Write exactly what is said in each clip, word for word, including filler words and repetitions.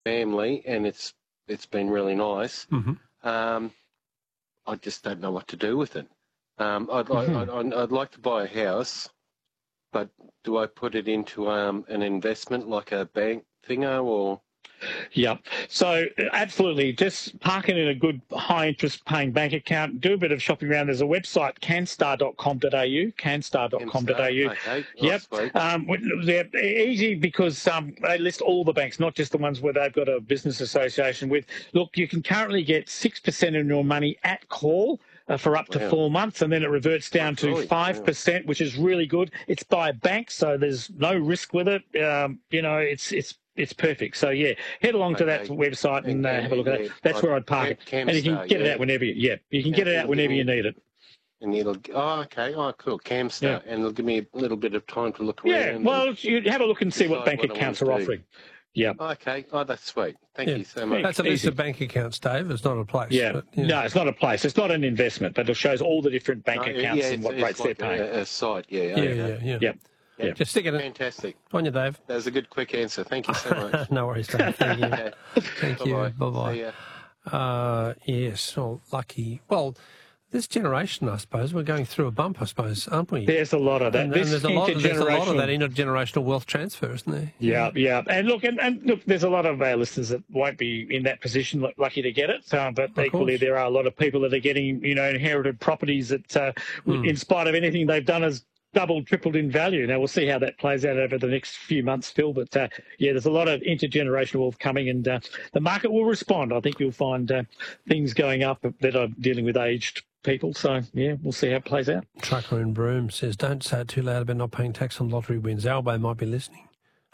family, and it's it's been really nice. Mm-hmm. Um, I just don't know what to do with it. Um, I'd, mm-hmm. I'd, I'd, I'd like to buy a house, but do I put it into um, an investment like a bank thingo or? Yeah. So absolutely, just park it in a good high interest paying bank account. Do a bit of shopping around. There's a website, canstar dot com dot a u, canstar dot com dot a u. Okay. Yep. Um, they're easy because um, they list all the banks, not just the ones where they've got a business association with. Look, you can currently get six percent of your money at call. Uh, for up to wow. four months, and then it reverts down oh, to five percent, yeah. which is really good. It's by a bank, so there's no risk with it. Um, you know, it's it's it's perfect. So yeah, head along okay. to that website and uh, have a look at that. That's where I'd park it, Cam and you can get yeah. it out whenever you yeah, you can Cam, get it out whenever you need it. And it'll oh okay oh cool Camstar, yeah. and it'll give me a little bit of time to look around. Yeah, well, you have a look and see what bank what accounts are offering. Yeah. Okay. Oh, that's sweet. Thank yeah. you so much. That's at least a bank accounts, Dave. It's not a place. Yeah. But, yeah. No, it's not a place. It's not an investment, but it shows all the different bank no, accounts yeah, and what it's rates like they're paying. A, a site. Yeah. Yeah. Okay. Yeah. Yeah. Yeah. yeah. yeah. Just stick it in. Fantastic. On you, Dave. That was a good, quick answer. Thank you so much. No worries, Dave. Thank you. Okay. Thank Bye-bye. you. Bye bye. See ya. Uh, yes. Well, lucky. Well. This generation, I suppose, we're going through a bump, I suppose, aren't we? There's a lot of that. And, and there's, a lot, there's a lot of that intergenerational wealth transfer, isn't there? Yeah, yeah. And look, and, and look, there's a lot of our listeners that won't be in that position, lucky to get it. Uh, but of equally, course. There are a lot of people that are getting, you know, inherited properties that, uh, mm. in spite of anything they've done, has doubled, tripled in value. Now, we'll see how that plays out over the next few months, Phil. But, uh, yeah, there's a lot of intergenerational wealth coming, and uh, the market will respond. I think you'll find uh, things going up that are dealing with aged people. So, yeah, we'll see how it plays out. Trucker in Broome says, don't say it too loud about not paying tax on lottery wins. Albo might be listening.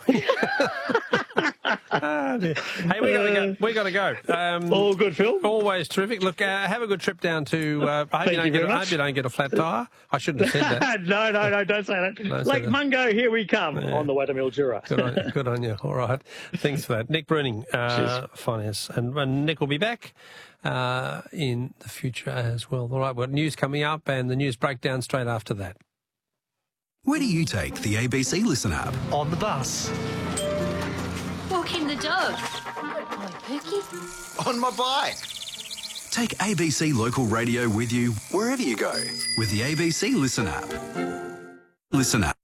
Oh, dear. Hey, we gotta go. We gotta go. Um, All good, Phil. Always terrific. Look, uh, have a good trip down to. Uh, I, hope you don't you get, very I much. hope you don't get a flat tyre. I shouldn't have said that. no, no, no, don't say that. Don't Lake say Mungo, here we come yeah. on the way to Mildura. Good on, good on you. All right. Thanks for that. Nick Bruning, uh, finance, and, and Nick will be back uh, in the future as well. All right. Well, news coming up, and the news breakdown straight after that. Where do you take the A B C Listen app? On the bus. Walking the dog. On Pookie. On my bike. Take A B C Local Radio with you wherever you go with the A B C Listen app. Listen app.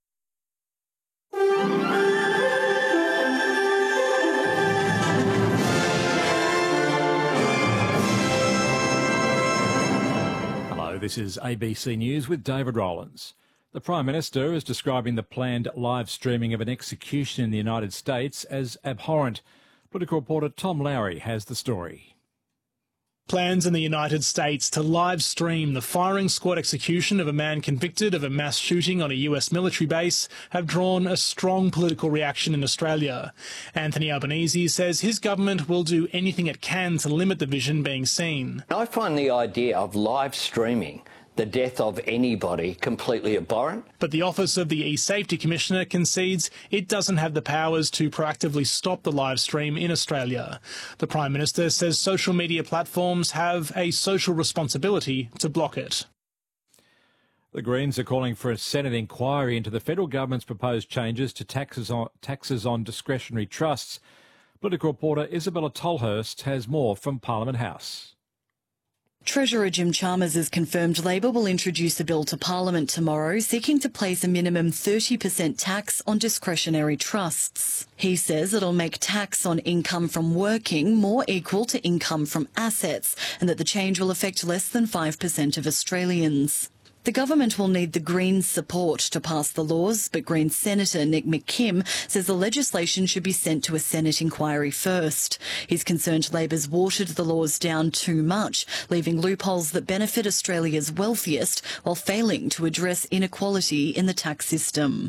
Hello, this is A B C News with David Rowlands. The Prime Minister is describing the planned live streaming of an execution in the United States as abhorrent. Political reporter Tom Lowry has the story. Plans in the United States to live stream the firing squad execution of a man convicted of a mass shooting on a U S military base have drawn a strong political reaction in Australia. Anthony Albanese says his government will do anything it can to limit the vision being seen. I find the idea of live streaming the death of anybody completely abhorrent. But the Office of the E-Safety Commissioner concedes it doesn't have the powers to proactively stop the live stream in Australia. The Prime Minister says social media platforms have a social responsibility to block it. The Greens are calling for a Senate inquiry into the federal government's proposed changes to taxes on, taxes on discretionary trusts. Political reporter Isabella Tolhurst has more from Parliament House. Treasurer Jim Chalmers has confirmed Labor will introduce a bill to Parliament tomorrow seeking to place a minimum thirty percent tax on discretionary trusts. He says it'll make tax on income from working more equal to income from assets and that the change will affect less than five percent of Australians. The government will need the Greens' support to pass the laws, but Greens Senator Nick McKim says the legislation should be sent to a Senate inquiry first. He's concerned Labor's watered the laws down too much, leaving loopholes that benefit Australia's wealthiest while failing to address inequality in the tax system.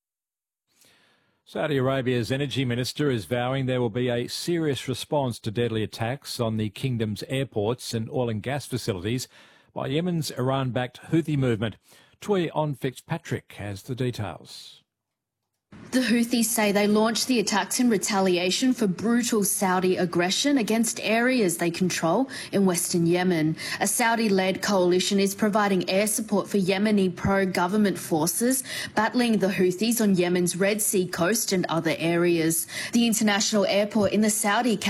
Saudi Arabia's energy minister is vowing there will be a serious response to deadly attacks on the kingdom's airports and oil and gas facilities by Yemen's Iran-backed Houthi movement. Tui On Fitzpatrick has the details. The Houthis say they launched the attacks in retaliation for brutal Saudi aggression against areas they control in western Yemen. A Saudi-led coalition is providing air support for Yemeni pro-government forces battling the Houthis on Yemen's Red Sea coast and other areas. The international airport in the Saudi